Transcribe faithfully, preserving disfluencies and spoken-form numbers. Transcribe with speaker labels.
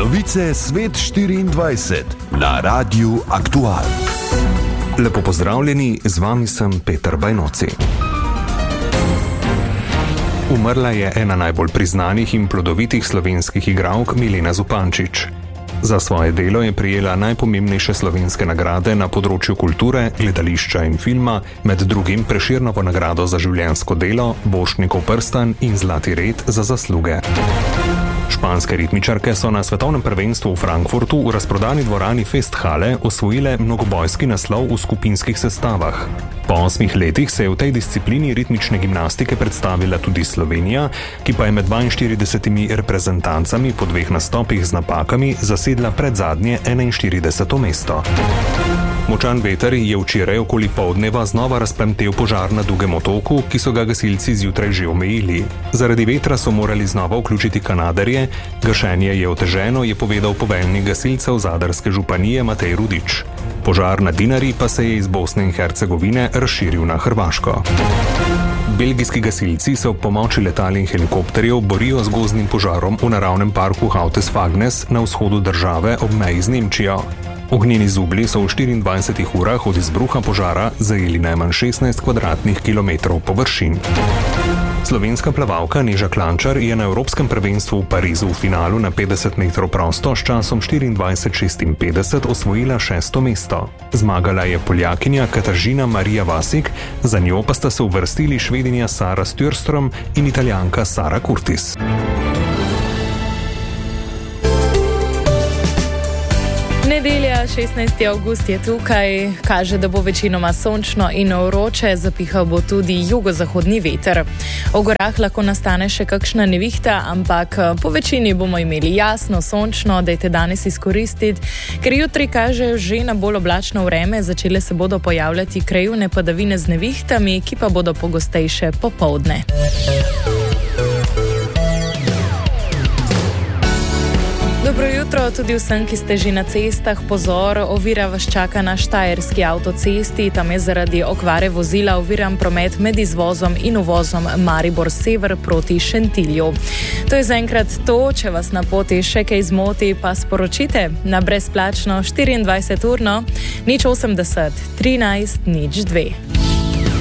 Speaker 1: Novice Svet štiriindvajset na Radiu Aktual.
Speaker 2: Lepo pozdravljeni, z vami sem Peter Bajnoci. Umrla je ena najbolj priznanih in plodovitih slovenskih igralk Milena Zupančič. Za svoje delo je prejela najpomembnejše slovenske nagrade na področju kulture, gledališča in filma, med drugim Prešernovo nagrado za življenjsko delo, Borštnikov prstan in Zlati red za zasluge. Španske ritmičarke so na svetovnem prvenstvu v Frankfurtu v razprodani dvorani Festhale osvojile mnogobojski naslov v skupinskih sestavah. Po osmih letih se je v tej disciplini ritmične gimnastike predstavila tudi Slovenija, ki pa je med dvainštiridesetimi reprezentancami po dveh nastopih z napakami zasedla predzadnje enainštirideseto mesto. Močan veter je včeraj okoli poldneva znova razplamtel požar na Dugem otoku, ki so ga gasilci zjutraj že omejili. Zaradi vetra so morali znova vključiti kanaderje, gašenje je oteženo, je povedal poveljnik gasilcev Zadarske županije Matej Rudič. Požar na Dinari pa se je iz Bosne in Hercegovine razširil na Hrvaško. Belgijski gasilci se ob pomoči letal in helikopterjev borijo z gozdnim požarom v naravnem parku Hautes-Fagnes na vzhodu države ob meji z Nemčijo. Ognjeni zublji so v štiriindvajsetih urah od izbruha požara zajeli najmanj šestnajst kvadratnih kilometrov površin. Slovenska plavalka Neža Klančar je na Evropskem prvenstvu v Parizu v finalu na petdeset metrov prosto s časom štiriindvajset šestinpetdeset osvojila šesto mesto. Zmagala je Poljakinja Katažina Marija Vasik, za njo pa sta se uvrstili Švedinja Sara Stjörström in Italijanka Sara Curtis.
Speaker 3: Nedelja, šestnajsti avgust je tukaj, kaže, da bo večinoma sončno in vroče, zapihal bo tudi jugozahodni veter. V gorah lahko nastane še kakšna nevihta, ampak po večini bomo imeli jasno, sončno, dajte danes izkoristiti, ker jutri kaže že na bolj oblačno vreme, začele se bodo pojavljati krajevne padavine z nevihtami, ki pa bodo pogostejše popoldne. Dobro jutro tudi vsem, ki ste že na cestah. Pozor, ovira vas čaka na štajerski avtocesti. Tam je zaradi okvare vozila oviran promet med izvozom in uvozom Maribor sever proti Šentilju. To je zaenkrat to, če vas na poti še kaj zmoti, pa sporočite na brezplačno štiriindvajset urno nič osemdeset trinajst nič dve.